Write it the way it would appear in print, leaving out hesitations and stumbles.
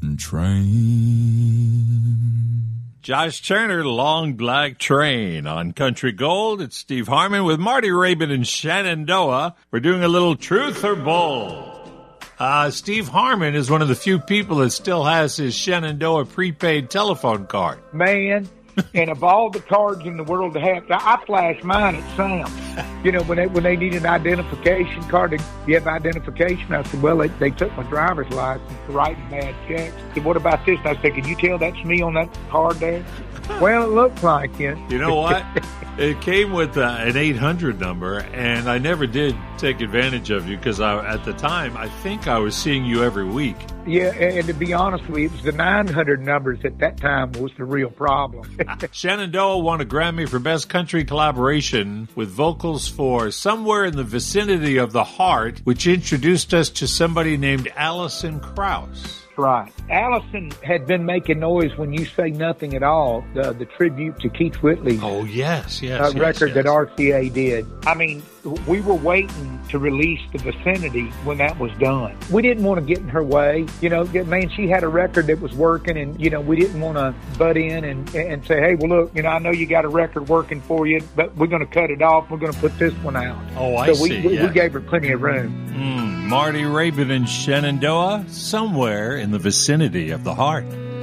train. Josh Turner, Long Black Train on Country Gold. It's Steve Harmon with Marty Rabin and Shenandoah. We're doing a little Truth or Bull. Steve Harmon is one of the few people that still has his Shenandoah prepaid telephone card. Man, and of all the cards in the world to have, I flash mine at Sam's. You know, when they need an identification card, you have identification. I said, well, they took my driver's license for writing bad checks. I said, what about this? And I said, can you tell that's me on that card there? Well, it looks like it. You know what? It came with an 800 number, and I never did take advantage of you because at the time, I think I was seeing you every week. Yeah, and to be honest with you, it was the 900 numbers at that time was the real problem. Shenandoah won a Grammy for Best Country Collaboration with vocals for Somewhere in the Vicinity of the Heart, which introduced us to somebody named Alison Krauss. Right. Allison had been making noise when you say nothing at all, the tribute to Keith Whitley. Oh, yes. Record that RCA did. I mean, we were waiting to release The Vicinity when that was done. We didn't want to get in her way. You know, man, she had a record that was working, and, you know, we didn't want to butt in and say, hey, well, look, you know, I know you got a record working for you, but we're going to cut it off. We're going to put this one out. Oh, I see. So we gave her plenty of room. Marty Rabin and Shenandoah, Somewhere in the Vicinity of the Heart.